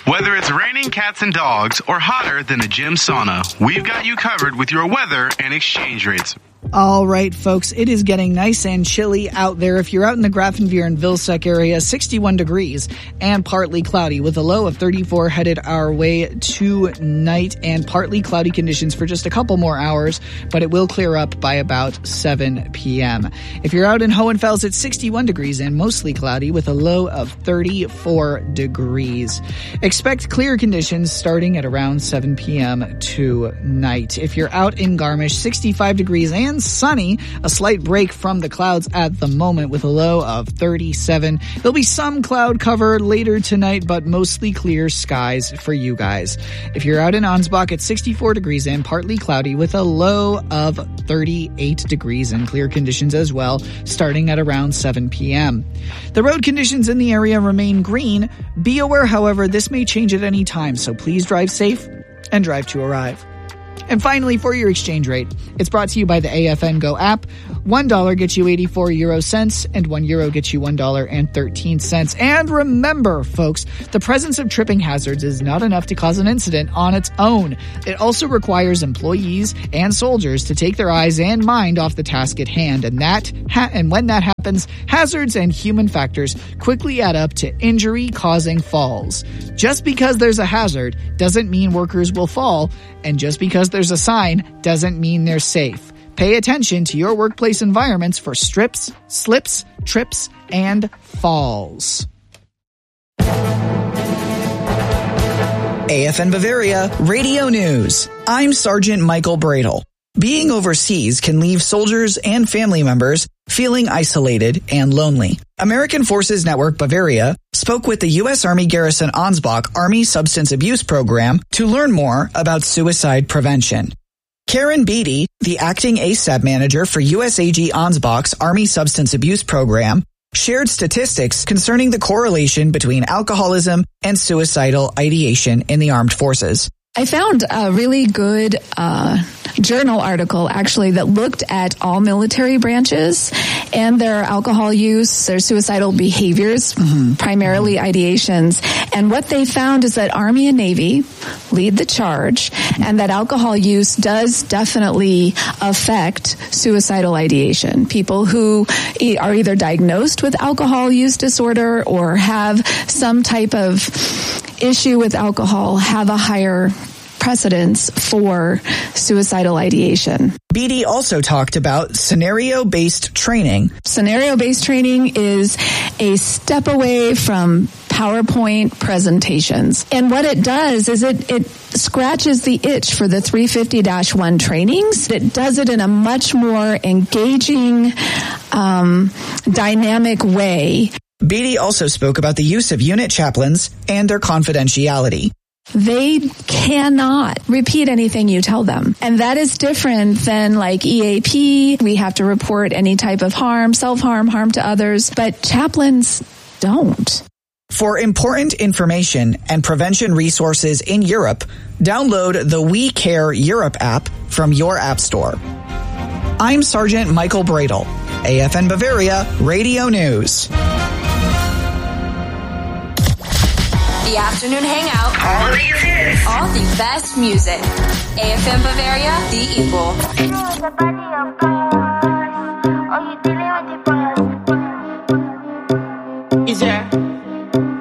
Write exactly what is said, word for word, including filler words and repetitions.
Whether it's raining cats and dogs or hotter than a gym sauna, we've got you covered with your weather and exchange rates. All right, folks, it is getting nice and chilly out there. If you're out in the Grafenveer and Vilseck area, sixty-one degrees and partly cloudy with a low of thirty-four headed our way tonight, and partly cloudy conditions for just a couple more hours, but it will clear up by about seven p.m. If you're out in Hohenfels, it's sixty-one degrees and mostly cloudy with a low of thirty-four degrees. Expect clear conditions starting at around seven p.m. tonight. If you're out in Garmisch, sixty-five degrees and sunny, a slight break from the clouds at the moment with a low of thirty-seven. There'll be some cloud cover later tonight, but mostly clear skies for you guys. If you're out in Ansbach, it's sixty-four degrees and partly cloudy with a low of thirty-eight degrees and clear conditions as well, starting at around seven p.m. The road conditions in the area remain green. Be aware, however, this may change at any time, so please drive safe and drive to arrive. And finally, for your exchange rate, it's brought to you by the A F N Go app. One dollar gets you eighty-four euro cents, and one euro gets you one dollar and thirteen cents. And remember, folks, the presence of tripping hazards is not enough to cause an incident on its own. It also requires employees and soldiers to take their eyes and mind off the task at hand. And that, ha- and when that happens, hazards and human factors quickly add up to injury-causing falls. Just because there's a hazard doesn't mean workers will fall, and just because there's a sign doesn't mean they're safe. Pay attention to your workplace environments for strips, slips, trips, and falls. A F N Bavaria Radio News. I'm Sergeant Michael Bradle. Being overseas can leave soldiers and family members feeling isolated and lonely. American Forces Network Bavaria spoke with the U S Army Garrison Ansbach Army Substance Abuse Program to learn more about suicide prevention. Karen Beatty, the acting A S A B manager for U S A G Ansbach's Army Substance Abuse Program, shared statistics concerning the correlation between alcoholism and suicidal ideation in the armed forces. I found a really good uh, journal article, actually, that looked at all military branches and their alcohol use, their suicidal behaviors, mm-hmm. primarily ideations. And what they found is that Army and Navy lead the charge, and that alcohol use does definitely affect suicidal ideation. People who are either diagnosed with alcohol use disorder or have some type of issue with alcohol have a higher precedence for suicidal ideation. Beatty also talked about scenario-based training. Scenario-based training is a step away from PowerPoint presentations. And what it does is it, it scratches the itch for the three fifty dash one trainings. It does it in a much more engaging, um, dynamic way. Beatty also spoke about the use of unit chaplains and their confidentiality. They cannot repeat anything you tell them. And that is different than like E A P. We have to report any type of harm, self-harm, harm to others. But chaplains don't. For important information and prevention resources in Europe, download the We Care Europe app from your app store. I'm Sergeant Michael Bradle, A F N Bavaria Radio News. The Afternoon Hangout. All these hits. All the best music. A F M Bavaria, the equal.